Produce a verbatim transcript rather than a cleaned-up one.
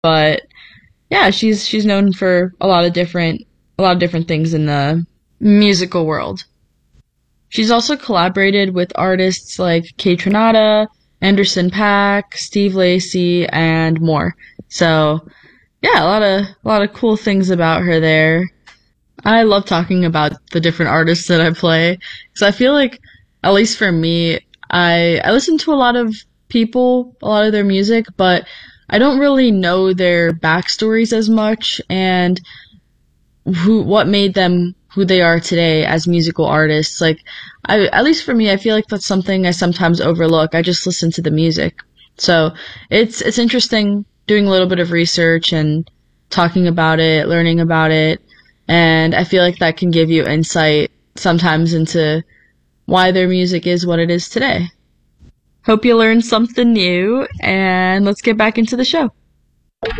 But yeah, she's she's known for a lot of different a lot of different things in the musical world. She's also collaborated with artists like Kaytranada, Anderson .Paak, Steve Lacy, and more. So yeah, a lot of a lot of cool things about her there. I love talking about the different artists that I play because I feel like, at least for me, I I listen to a lot of people, a lot of their music, but I don't really know their backstories as much and who what made them who they are today as musical artists. Like, I at least for me, I feel like that's something I sometimes overlook. I just listen to the music. So it's it's interesting doing a little bit of research and talking about it, learning about it, and I feel like that can give you insight sometimes into why their music is what it is today. Hope you learned something new, and let's get back into the show.